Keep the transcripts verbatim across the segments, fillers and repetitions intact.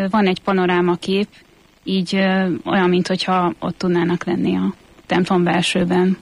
van egy panorámakép, így olyan, mintha ott tudnának lenni a templom belsőben.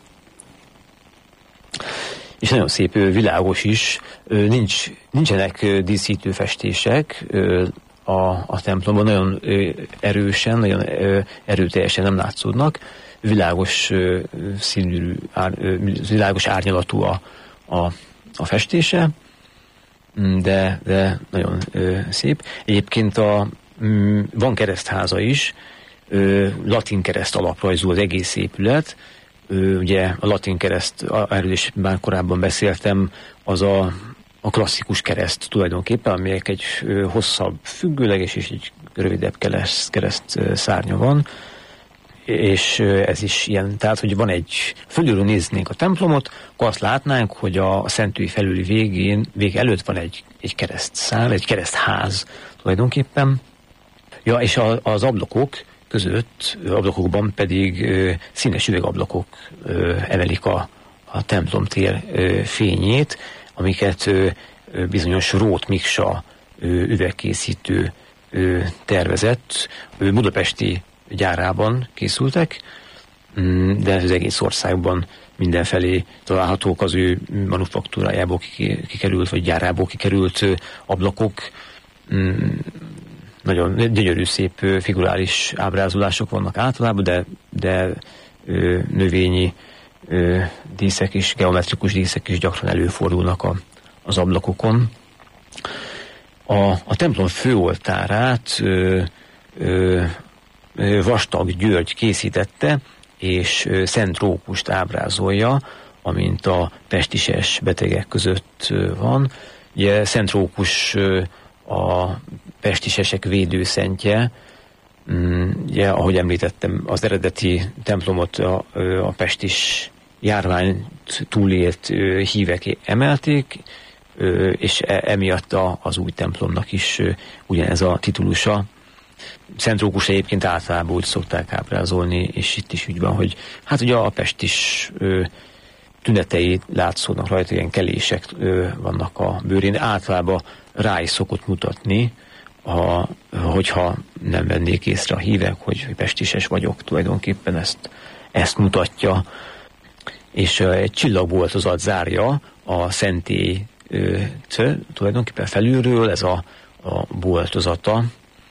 És nagyon szép, világos is, nincs, nincsenek díszítő festések a, a templomban, nagyon erősen, nagyon erőteljesen nem látszódnak, világos színű, világos árnyalatú a, a, a festése, de, de nagyon szép. Egyébként a, van keresztháza is, latin kereszt alaprajzú az egész épület. Ugye a latin kereszt, erről is már korábban beszéltem, az a, a klasszikus kereszt tulajdonképpen, amelyek egy hosszabb függőleges és egy rövidebb kereszt, kereszt szárnya van, és ez is ilyen, tehát hogy van egy, fölülről néznénk a templomot, akkor azt látnánk, hogy a szentői felüli végén, vég előtt van egy, egy keresztszál, egy keresztház tulajdonképpen. Ja, és a, az ablakok között, ablakokban pedig ö, színes üvegablakok ö, emelik a, a templomtér ö, fényét, amiket ö, bizonyos Róth Miksa ö, üvegkészítő ö, tervezett, ö, budapesti gyárában készültek, de az egész országban mindenfelé találhatók az ő manufaktúrájából kikerült, vagy gyárából kikerült ablakok. Nagyon gyönyörű, szép figurális ábrázolások vannak általában, de, de növényi díszek és geometrikus díszek is gyakran előfordulnak a, az ablakokon. A, a templom főoltárát ö, ö, Vastag György készítette, és Szent Rókust ábrázolja, amint a pestises betegek között van. Ugye Szent Rókus a pestisesek védőszentje, ugye, ahogy említettem, az eredeti templomot a, a pestis járványt túlélt hívek emelték, és emiatt az új templomnak is ugyanez a titulusa. Szent Rókus egyébként általában úgy szokták ábrázolni, és itt is úgy van, hogy hát ugye a pestis tünetei látszódnak rajta, ilyen kelések ö, vannak a bőrén. Általában rá is szokott mutatni, a, hogyha nem vennék észre a hívek, hogy pestises vagyok, tulajdonképpen ezt, ezt mutatja. És ö, egy csillagboltozat zárja a szentélyt, tulajdonképpen felülről, ez a, a boltozata.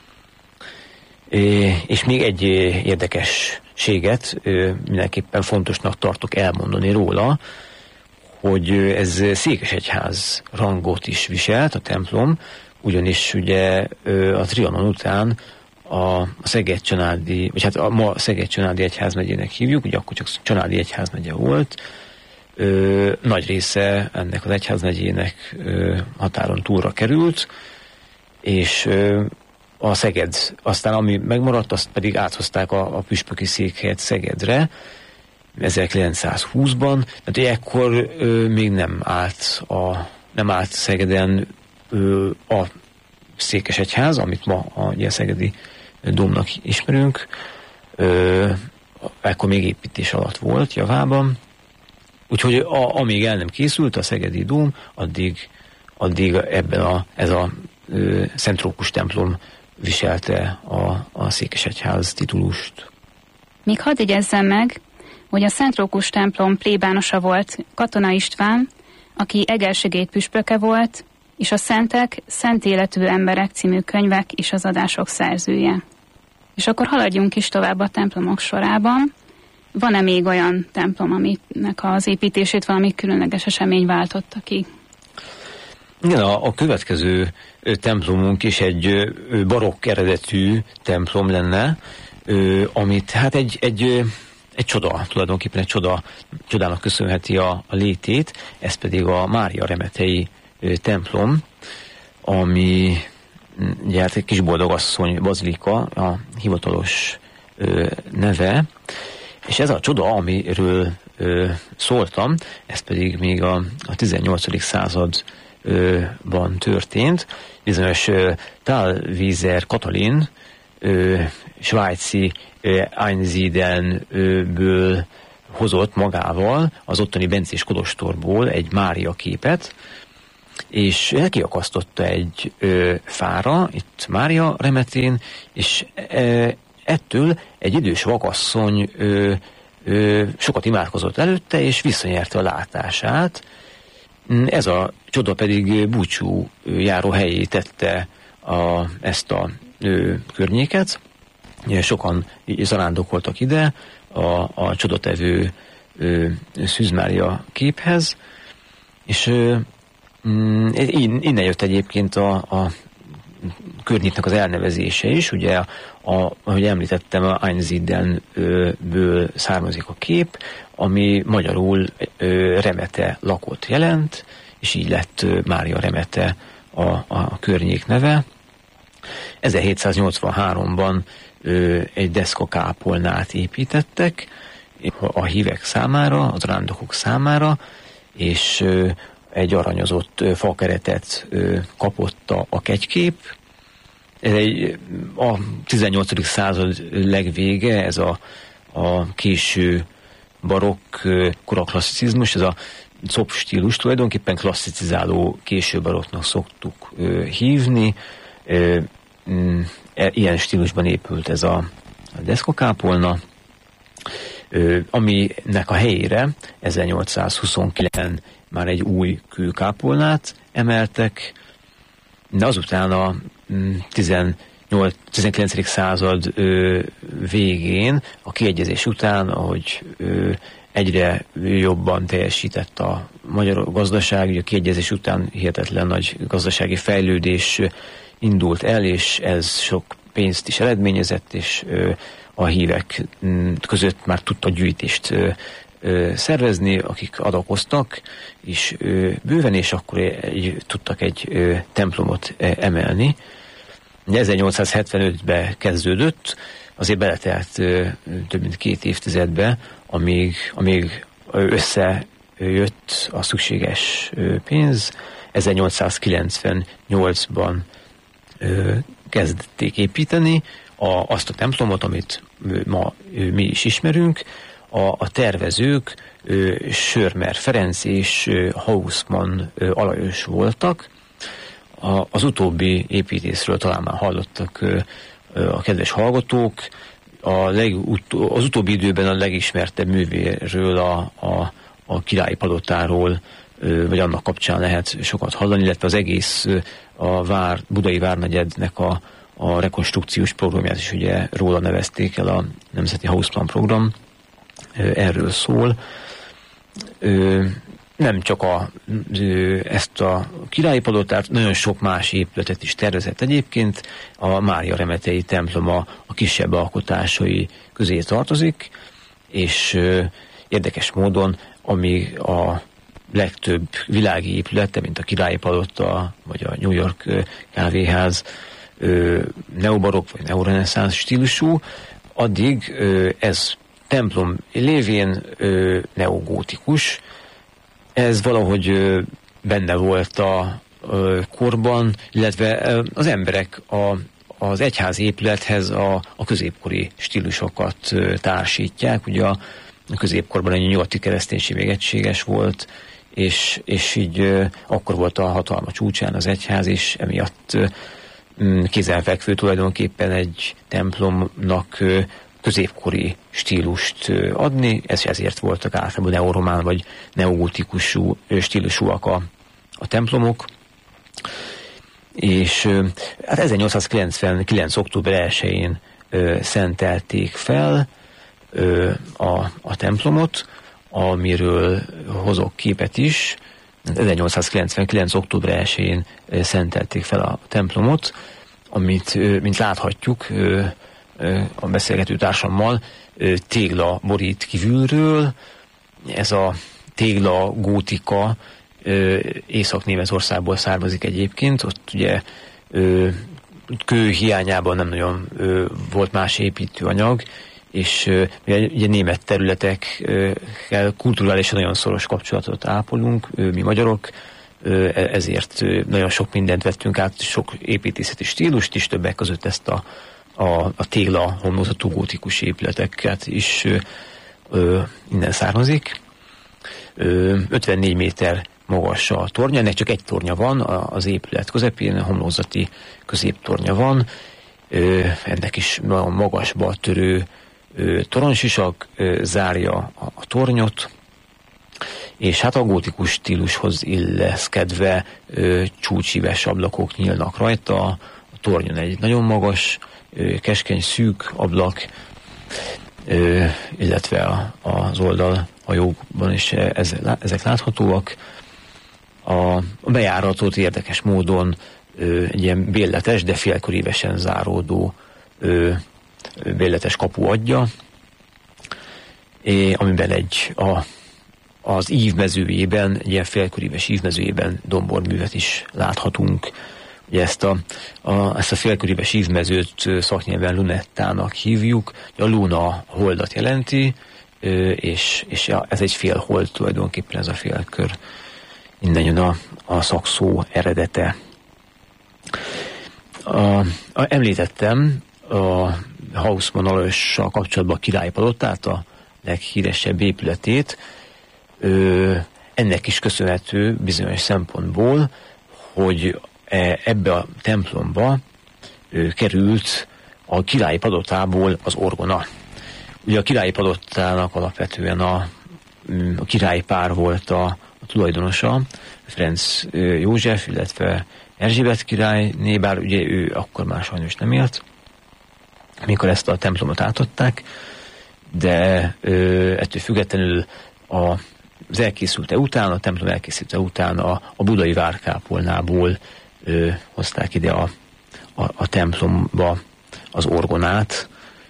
É, és még egy érdekességet mindenképpen fontosnak tartok elmondani róla, hogy ez székesegyház rangot is viselt a templom, ugyanis ugye a Trianon után a Szeged-Csanádi, vagy hát a ma Szeged-Csanádi egyházmegyének hívjuk, ugye akkor csak Csanádi egyházmegye volt, ö, nagy része ennek az egyházmegyének ö, határon túlra került, és ö, a Szeged, aztán ami megmaradt, azt pedig áthozták a, a püspöki székhelyet Szegedre ezerkilencszázhúszban, tehát ekkor ö, még nem állt, a, nem állt Szegeden ö, a székesegyház, amit ma a, a szegedi dómnak ismerünk, ö, ekkor még építés alatt volt Javában, úgyhogy a, amíg el nem készült a szegedi dóm, addig, addig ebben a, ez a ö, Szent Rókus templom viselte a, a székesegyház titulust. Még hadd jegyezzem meg, hogy a Szent Rókus templom plébánosa volt Katona István, aki Egerségét püspöke volt, és a Szentek, Szent Életű Emberek című könyvek és az adások szerzője. És akkor haladjunk is tovább a templomok sorában. Van-e még olyan templom, aminek az építését valami különleges esemény váltotta ki? Igen, a, a következő templomunk is egy barokk eredetű templom lenne, amit hát egy, egy, egy csoda, tulajdonképpen egy csoda, csodának köszönheti a, a létét, ez pedig a Mária Remetei templom, ami ugye hát egy Kisboldogasszony bazilika, a hivatalos neve, és ez a csoda, amiről szóltam, ez pedig még a, a tizennyolcadik században történt. Bizonyos Thalwieser Katalin, svájci Einsiedelnből hozott magával az ottani bencés kolostorból egy Mária képet, és kiakasztotta egy ö, fára, itt Mária remetén, és e, ettől egy idős vakasszony ö, ö, sokat imádkozott előtte, és visszanyerte a látását. Ez a csoda pedig búcsú járó helyé tette a, ezt a ö, környéket. Sokan zarándokoltak ide a, a csodatevő ö, Szűz Mária képhez, és ö, innen jött egyébként a, a környéknek az elnevezése is, ugye, a, ahogy említettem, a Einsiedelből származik a kép, ami magyarul ö, Remete lakott jelent, és így lett ö, Mária Remete a, a környék neve. ezerhétszáznyolcvanháromban ö, egy deszkakápolnát építettek a hívek számára, az rándokok számára, és ö, egy aranyozott ö, fakeretet ö, kapott a, a kegykép. Ez egy, a tizennyolcadik század legvége, ez a, a késő barokk, koraklasszicizmus, ez a cop stílus tulajdonképpen klasszicizáló késő barokknak szoktuk ö, hívni. Ö, e, ilyen stílusban épült ez a, a deszkakápolna, ö, aminek a helyére ezernyolcszázhuszonkilencben már egy új kőkápolnát emeltek, de azután a tizenkilencedik század ö, végén, a kiegyezés után, ahogy ö, egyre jobban teljesített a magyar gazdaság, ugye a kiegyezés után hihetetlen nagy gazdasági fejlődés indult el, és ez sok pénzt is eredményezett, és ö, a hívek között már tudta gyűjtést ö, ö, szervezni, akik adakoztak is ö, bőven, és akkor egy, tudtak egy ö, templomot ö, emelni. ezernyolcszázhetvenötben kezdődött, azért beletelt ö, több mint két évtizedbe, amíg, amíg összejött a szükséges ö, pénz. ezernyolcszázkilencvennyolcban ö, kezdték építeni a, azt a templomot, amit ö, ma ö, mi is ismerünk. A, a tervezők ö, Sörmer Ferenc és ö, Hausmann ö, Alajos voltak. A, az utóbbi építészről talán már hallottak ö, ö, a kedves hallgatók. A legut- az utóbbi időben a legismertebb művéről, a, a, a Királyi Palotáról, ö, vagy annak kapcsán lehet sokat hallani, illetve az egész ö, a vár, budai várnegyednek a, a rekonstrukciós programját is ugye róla nevezték el, a Nemzeti Hausplan program, ö, erről szól. Ö, nem csak a, ezt a Királyi Palotát, nagyon sok más épületet is tervezett egyébként. A Mária Remetei temploma a kisebb alkotásai közé tartozik, és érdekes módon, amíg a legtöbb világi épülete, mint a Királyi Palota, vagy a New York kávéház neobarokk vagy neoreneszánsz stílusú, addig ez templom lévén neogótikus. Ez valahogy benne volt a korban, illetve az emberek a, az egyházi épülethez a, a középkori stílusokat társítják. Ugye a középkorban egy nyugati kereszténység még egységes volt, és, és így akkor volt a hatalma csúcsán az egyház, és emiatt kézenfekvő tulajdonképpen egy templomnak középkori stílust adni, ez ezért voltak általában neoromán vagy neogótikusú stílusúak a, a templomok. És hát ezernyolcszázkilencvenkilenc. október elsején ö, szentelték fel ö, a, a templomot, amiről hozok képet is. ezernyolcszázkilencvenkilenc. október elsején ö, szentelték fel a templomot, amit, ö, mint láthatjuk, ö, a beszélgető társammal, tégla borít kívülről. Ez a tégla gótika Észak-Németországból származik egyébként. Ott ugye kő hiányában nem nagyon volt más építőanyag, és ugye német területekkel kulturálisan nagyon szoros kapcsolatot ápolunk, mi magyarok, ezért nagyon sok mindent vettünk át, sok építészeti stílust is, többek között ezt a a, a tégla homlokzatú gótikus épületeket is ö, innen származik. Ö, ötvennégy méter magas a tornya, ennek csak egy tornya van, az épület közepén, a homlokzati középtornya van, ennek is nagyon magasba törő toronysisak zárja a tornyot, és hát a gótikus stílushoz illeszkedve csúcsíves ablakok nyílnak rajta, a tornyon egy nagyon magas, keskeny, szűk ablak, illetve az oldalhajókban is ezek láthatóak. A bejáratot érdekes módon egy ilyen bélletes, de félkörívesen záródó bélletes kapu adja, amiben egy a, az ívmezőjében, egy ilyen félköríves ívmezőjében domborművet is láthatunk. Ugye ezt a, a, ezt a félköríves ívmezőt szaknyelven lunettának hívjuk. A luna a holdat jelenti, és, és ez egy félhold tulajdonképpen, ez a félkör. Innen jön a, a szakszó eredete. A, a, említettem a Haussmann Aloyssal kapcsolatban a királypalottát, a leghíresebb épületét. Ö, ennek is köszönhető bizonyos szempontból, hogy ebbe a templomba ö, került a királyi palottából az orgona. Ugye a királyi palottának alapvetően a, a királypár volt a, a tulajdonosa, Ferenc József, illetve Erzsébet királyné, bár ugye ő akkor már sajnos nem élt, amikor ezt a templomot átadták, de ö, ettől függetlenül a, az elkészülte után, a templom elkészülte után a, a budai várkápolnából ö, hozták ide a, a, a templomba az orgonát.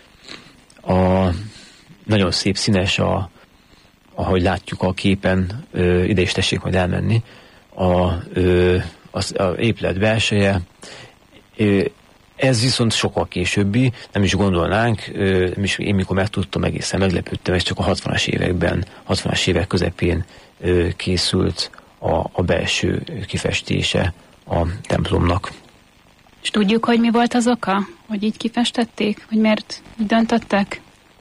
A, nagyon szép színes, a, ahogy látjuk a képen, ö, ide is tessék majd elmenni, a, ö, az, a épület belseje. Ö, Ez viszont sokkal későbbi, nem is gondolnánk, nem is, én mikor megtudtam, egészen meglepődtem, ez csak a hatvanas években, hatvanas évek közepén készült a, a belső kifestése a templomnak. És tudjuk, hogy mi volt az oka, hogy így kifestették, hogy miért így döntöttek?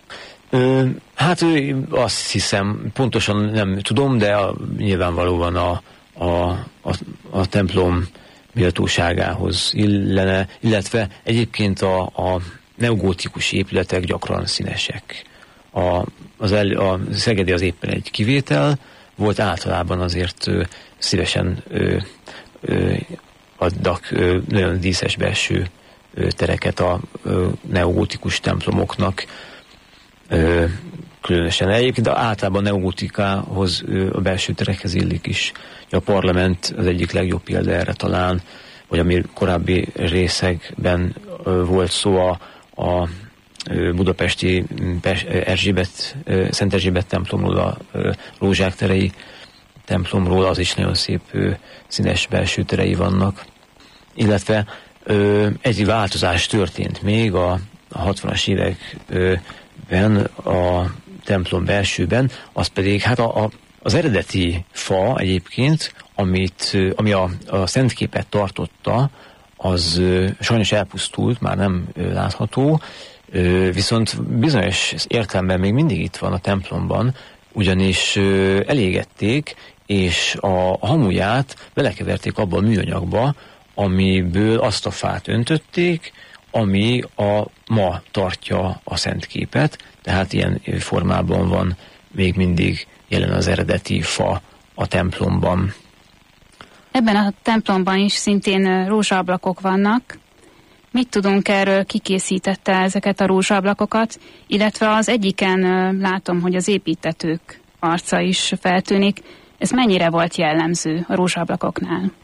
Hát azt hiszem, pontosan nem tudom, de a, nyilvánvalóan a, a, a, a templom méltóságához illene, illetve egyébként a, a neogótikus épületek gyakran színesek. A, az el, a szegedi az éppen egy kivétel, volt általában azért ö, szívesen ö, ö, adnak ö, nagyon díszes belső ö, tereket a ö, neogótikus templomoknak. Ö, különösen egyébként, de általában a neogótikához, a belső terekhez illik is. A Parlament az egyik legjobb példa erre talán, vagy ami korábbi részekben volt szó a, a budapesti Erzsébet, Szent Erzsébet templomról, a Rózsák terei templomról, az is nagyon szép színes belső terei vannak. Illetve egy változás történt még a hatvanas években a templom belsőben, az pedig hát a, a, az eredeti fa egyébként, amit, ami a, a szentképet tartotta, az ö, sajnos elpusztult, már nem ö, látható, ö, viszont bizonyos értelemben még mindig itt van a templomban, ugyanis ö, elégették, és a hamuját belekeverték abba a műanyagba, amiből azt a fát öntötték, ami a ma tartja a szentképet, tehát ilyen formában van még mindig jelen az eredeti fa a templomban. Ebben a templomban is szintén rózsablakok vannak. Mit tudunk erről, ki készítette ezeket a rózsablakokat, illetve az egyiken látom, hogy az építtetők arca is feltűnik. Ez mennyire volt jellemző a rózsablakoknál?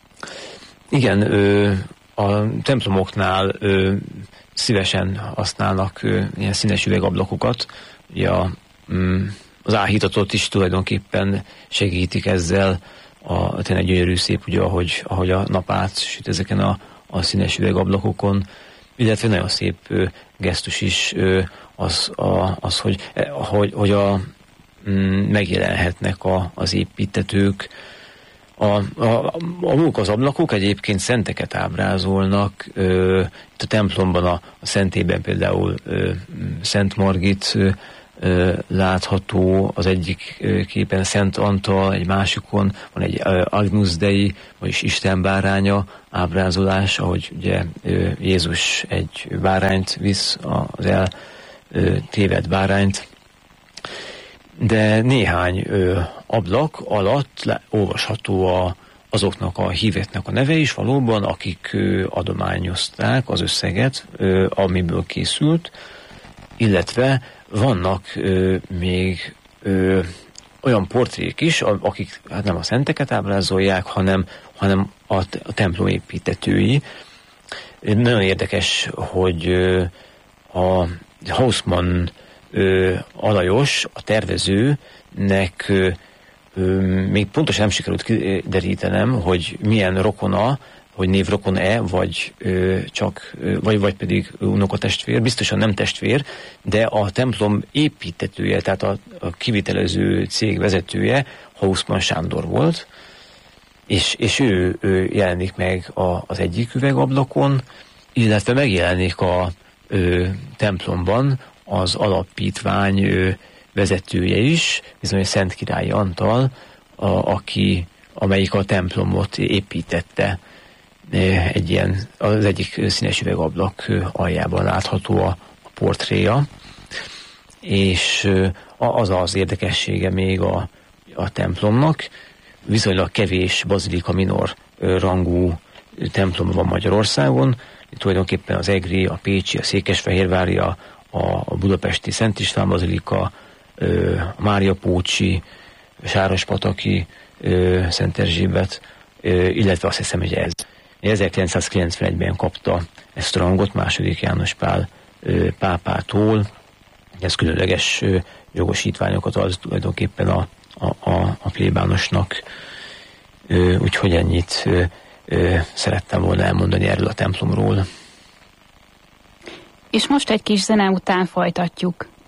Igen, ö, a templomoknál ö, szívesen használnak ö, ilyen színes üvegablakokat. Ugye a, mm, az áhítatot is tulajdonképpen segítik ezzel. A, tényleg gyönyörű szép, ugye, ahogy, ahogy a nap átsüt ezeken a, a színes üvegablakokon. Illetve nagyon szép ö, gesztus is ö, az, a, az, hogy, hogy, hogy a, mm, megjelenhetnek a, az építtetők. A, a, a maguk az ablakok egyébként szenteket ábrázolnak. Ö, itt a templomban, a, a szentében például ö, Szent Margit ö, látható, az egyik képen Szent Antal, egy másikon van egy Agnus Dei, vagyis Isten báránya ábrázolás, ahogy ugye Jézus egy bárányt visz, az eltévedt bárányt. De néhány ablak alatt olvasható a, azoknak a híveknek a neve is valóban, akik adományozták az összeget, amiből készült, illetve vannak ö, még ö, olyan portrék is, akik hát nem a szenteket ábrázolják, hanem, hanem a, a templom építetői. Nagyon érdekes, hogy ö, a Hausmann ö, Alajos, a tervezőnek ö, ö, még pontosan nem sikerült kiderítenem, hogy milyen rokona, hogy névrokon-e, vagy ö, csak, ö, vagy, vagy pedig unokatestvér, biztosan nem testvér, de a templom építetője, tehát a, a kivitelező cég vezetője Hausmann Sándor volt, és, és ő, ő jelenik meg a, az egyik üvegablakon, illetve megjelenik a ö, templomban az alapítvány ö, vezetője is, bizony Szent Király Antal, a, aki, amelyik a templomot építette. Egy ilyen, az egyik színes üvegablak aljában látható a portréja, és az az érdekessége még a, a templomnak, viszonylag kevés bazilika minor rangú templom van Magyarországon, tulajdonképpen az egri, a pécsi, a székesfehérvári, a, a budapesti Szent István bazilika, a Máriapócsi, Sárospataki, Szent Erzsébet, illetve azt hiszem, hogy ez ezerkilencszázkilencvenegyben kapta ezt a rangot második János Pál ö, pápától. Ez különleges ö, jogosítványokat ad tulajdonképpen a, a, a, a plébánosnak. Ö, úgyhogy ennyit ö, ö, szerettem volna elmondani erről a templomról. És most egy kis zene után folytatjuk.